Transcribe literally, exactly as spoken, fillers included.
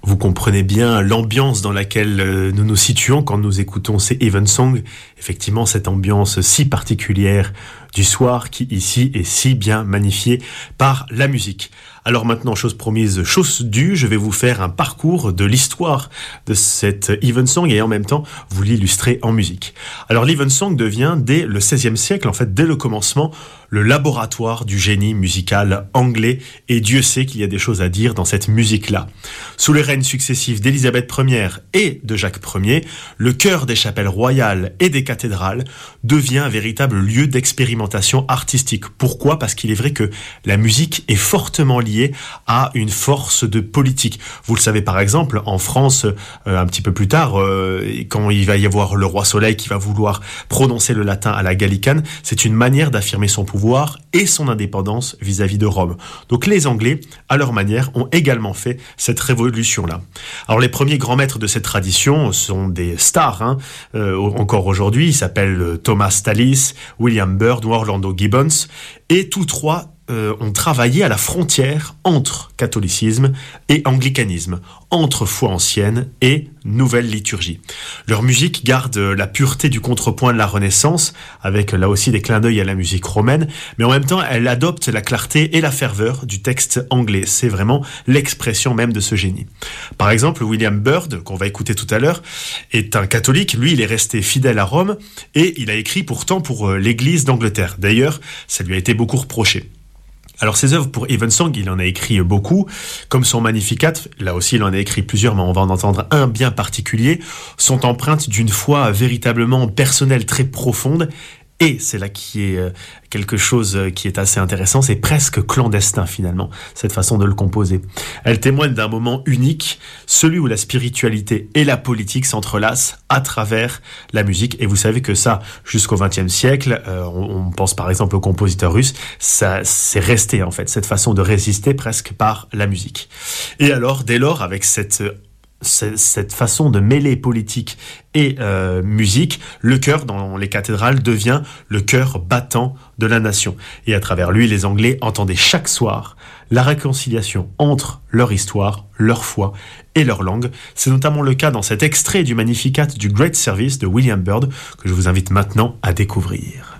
Vous comprenez bien l'ambiance dans laquelle nous nous situons quand nous écoutons ces Evensong. Effectivement, cette ambiance si particulière du soir qui ici est si bien magnifiée par la musique. Alors maintenant, chose promise, chose due, je vais vous faire un parcours de l'histoire de cette Evensong et en même temps vous l'illustrer en musique. Alors l'Evensong devient dès le seizième siècle, en fait dès le commencement, le laboratoire du génie musical anglais et Dieu sait qu'il y a des choses à dire dans cette musique-là. Sous les règnes successifs d'Élisabeth première et de Jacques premier, le chœur des chapelles royales et des cathédrales devient un véritable lieu d'expérimentation artistique. Pourquoi ? Parce qu'il est vrai que la musique est fortement liée à une force de politique. Vous le savez par exemple, en France, euh, un petit peu plus tard, euh, quand il va y avoir le roi Soleil qui va vouloir prononcer le latin à la gallicane, c'est une manière d'affirmer son pouvoir et son indépendance vis-à-vis de Rome. Donc les Anglais, à leur manière, ont également fait cette révolution-là. Alors les premiers grands maîtres de cette tradition sont des stars, hein, euh, encore aujourd'hui, ils s'appellent Thomas Tallis, William Byrd ou Orlando Gibbons, et tous trois Euh, ont travaillé à la frontière entre catholicisme et anglicanisme, entre foi ancienne et nouvelle liturgie. Leur musique garde la pureté du contrepoint de la Renaissance, avec là aussi des clins d'œil à la musique romaine, mais en même temps, elle adopte la clarté et la ferveur du texte anglais. C'est vraiment l'expression même de ce génie. Par exemple, William Byrd, qu'on va écouter tout à l'heure, est un catholique. Lui, il est resté fidèle à Rome et il a écrit pourtant pour l'Église d'Angleterre. D'ailleurs, ça lui a été beaucoup reproché. Alors ses œuvres pour Evensong, il en a écrit beaucoup, comme son Magnificat, là aussi il en a écrit plusieurs, mais on va en entendre un bien particulier, sont empreintes d'une foi véritablement personnelle très profonde. Et c'est là qui est quelque chose qui est assez intéressant, c'est presque clandestin finalement, cette façon de le composer. Elle témoigne d'un moment unique, celui où la spiritualité et la politique s'entrelacent à travers la musique. Et vous savez que ça, jusqu'au vingtième siècle, euh, on, on pense par exemple aux compositeurs russes, ça c'est resté en fait, cette façon de résister presque par la musique. Et alors, dès lors, avec cette cette façon de mêler politique et euh, musique, le chœur dans les cathédrales devient le cœur battant de la nation. Et à travers lui, les Anglais entendaient chaque soir la réconciliation entre leur histoire, leur foi et leur langue. C'est notamment le cas dans cet extrait du Magnificat du Great Service de William Byrd que je vous invite maintenant à découvrir.